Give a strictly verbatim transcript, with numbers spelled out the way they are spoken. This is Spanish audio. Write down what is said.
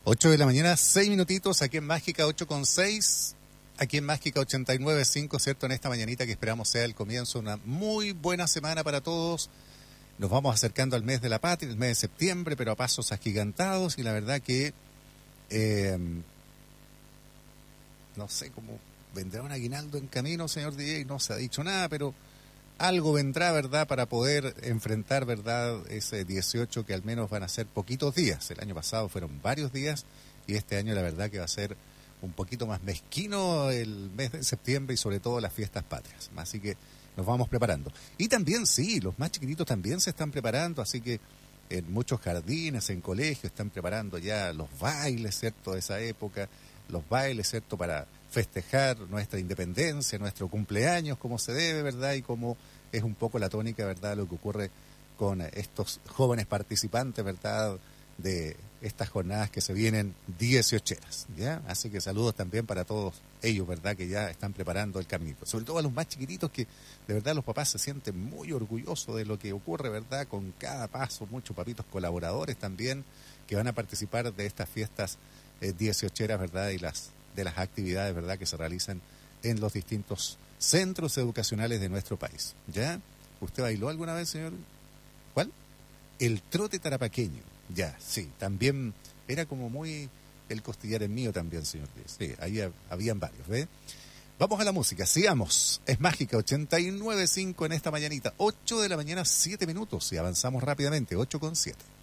ocho de la mañana, seis minutitos, aquí en Mágica ocho con seis, aquí en Mágica ochenta y nueve punto cinco, ¿cierto? En esta mañanita que esperamos sea el comienzo de una muy buena semana para todos. Nos vamos acercando al mes de la patria, el mes de septiembre, pero a pasos agigantados, y la verdad que, eh, no sé cómo vendrá un aguinaldo en camino, señor D J, no se ha dicho nada, pero algo vendrá, ¿verdad?, para poder enfrentar, ¿verdad?, ese dieciocho que al menos van a ser poquitos días. El año pasado fueron varios días y este año la verdad que va a ser un poquito más mezquino el mes de septiembre y sobre todo las fiestas patrias. Así que nos vamos preparando. Y también, sí, los más chiquititos también se están preparando, así que en muchos jardines, en colegios, están preparando ya los bailes, ¿cierto?, de esa época, los bailes, ¿cierto?, para festejar nuestra independencia, nuestro cumpleaños, como se debe, ¿verdad? Y como es un poco la tónica, ¿verdad?, lo que ocurre con estos jóvenes participantes, ¿verdad?, de estas jornadas que se vienen dieciocheras, ¿ya? Así que saludos también para todos ellos, ¿verdad?, que ya están preparando el caminito. Sobre todo a los más chiquititos que, de verdad, los papás se sienten muy orgullosos de lo que ocurre, ¿verdad?, con cada paso. Muchos papitos colaboradores también que van a participar de estas fiestas eh, dieciocheras, ¿verdad?, y las de las actividades, ¿verdad?, que se realizan en los distintos centros educacionales de nuestro país. ¿Ya? ¿Usted bailó alguna vez, señor? ¿Cuál? El trote tarapaqueño. Ya, sí. También era como muy el costillar en mío también, señor Díaz. Sí, ahí habían varios, ¿ve? Vamos a la música, sigamos. Es Mágica ochenta y nueve punto cinco en esta mañanita. ocho de la mañana, siete minutos. Y avanzamos rápidamente, ocho con siete.